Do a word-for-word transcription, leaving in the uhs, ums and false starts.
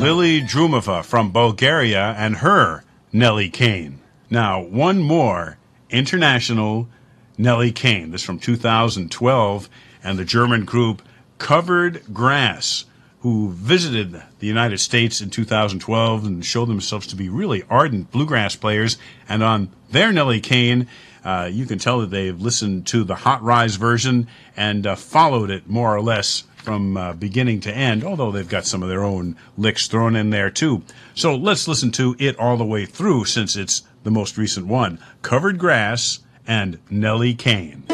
Lily Drumova from Bulgaria and her Nellie Kane. Now, one more international Nellie Kane. This from two thousand twelve, and the German group Covered Grass, who visited the United States in two thousand twelve and showed themselves to be really ardent bluegrass players. And on their Nellie Kane, uh, you can tell that they've listened to the Hot Rise version and uh, followed it more or less from uh, beginning to end, although they've got some of their own licks thrown in there too. So let's listen to it all the way through, since it's the most recent one. Covered Grass and Nellie Kane.